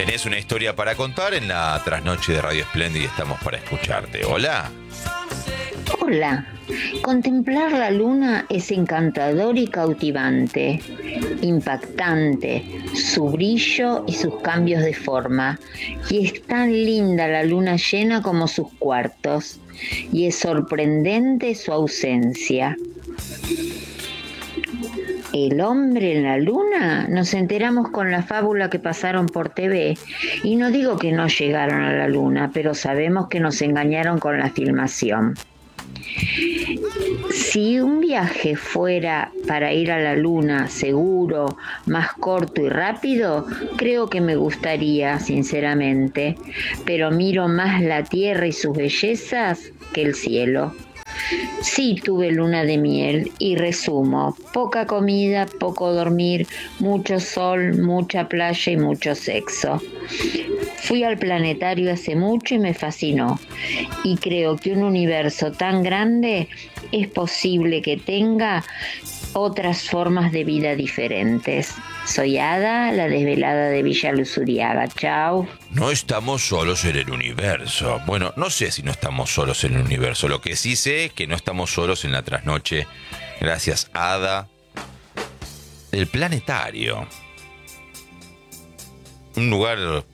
Tenés una historia para contar en la trasnoche de Radio Espléndida y estamos para escucharte. Hola. Hola. Contemplar la luna es encantador y cautivante, impactante, su brillo y sus cambios de forma. Y es tan linda la luna llena como sus cuartos. Y es sorprendente su ausencia. El hombre en la luna, nos enteramos con la fábula que pasaron por TV, y no digo que no llegaron a la luna, pero sabemos que nos engañaron con la filmación. Si un viaje fuera para ir a la luna seguro, más corto y rápido, creo que me gustaría, sinceramente, pero miro más la tierra y sus bellezas que el cielo. Sí, tuve luna de miel y resumo: poca comida, poco dormir, mucho sol, mucha playa y mucho sexo. Fui al planetario hace mucho y me fascinó. Y creo que un universo tan grande es posible que tenga otras formas de vida diferentes. Soy Ada, la desvelada de Villa Luzuriaga. Chao. No estamos solos en el universo. Bueno, no sé si no estamos solos en el universo. Lo que sí sé es que no estamos solos en la trasnoche. Gracias, Ada. El planetario. Un lugar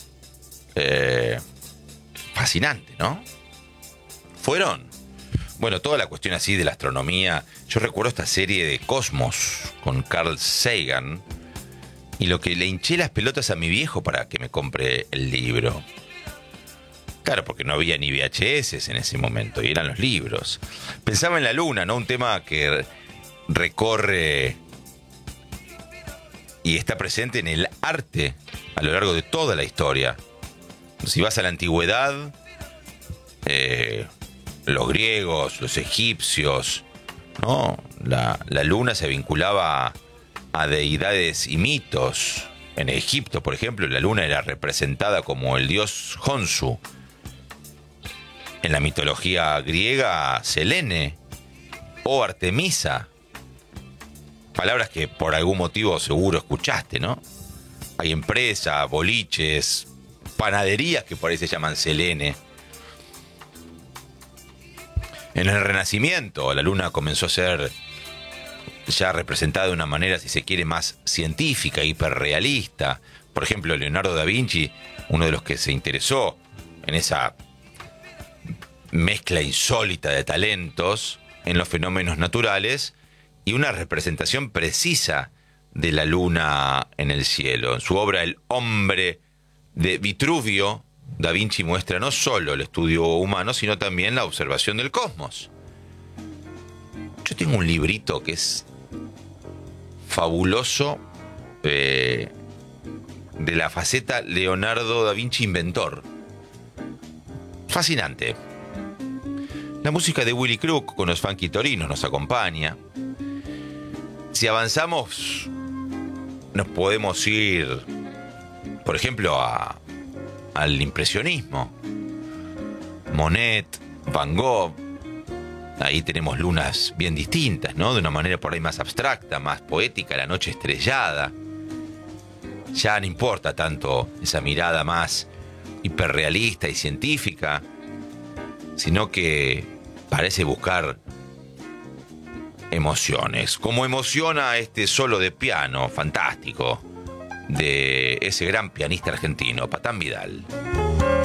fascinante, ¿no? ¿Fueron? Bueno, toda la cuestión así de la astronomía. Yo recuerdo esta serie de Cosmos con Carl Sagan. Y lo que le hinché las pelotas a mi viejo para que me compre el libro. Claro, porque no había ni VHS en ese momento, y eran los libros. Pensaba en la luna, ¿no? Un tema que recorre y está presente en el arte a lo largo de toda la historia. Si vas a la antigüedad, los griegos, los egipcios, ¿no? La luna se vinculaba a deidades y mitos. En Egipto, por ejemplo, la luna era representada como el dios Honsu. En la mitología griega, Selene o Artemisa. Palabras que por algún motivo seguro escuchaste, ¿no? Hay empresas, boliches, panaderías que por ahí se llaman Selene. En el Renacimiento, la luna comenzó a ser ya representada de una manera, si se quiere, más científica, hiperrealista. Por ejemplo, Leonardo da Vinci, uno de los que se interesó en esa mezcla insólita de talentos en los fenómenos naturales y una representación precisa de la luna en el cielo. En su obra El hombre de Vitruvio, Da Vinci muestra no solo el estudio humano, sino también la observación del cosmos. Yo tengo un librito que es fabuloso, de la faceta Leonardo da Vinci inventor. Fascinante. La música de Willy Crook con los Funky Torinos nos acompaña. Si avanzamos, nos podemos ir, por ejemplo, al impresionismo. Monet, Van Gogh. Ahí tenemos lunas bien distintas, ¿no? De una manera por ahí más abstracta, más poética, la noche estrellada. Ya no importa tanto esa mirada más hiperrealista y científica, sino que parece buscar emociones. Como emociona este solo de piano fantástico de ese gran pianista argentino, Patán Vidal.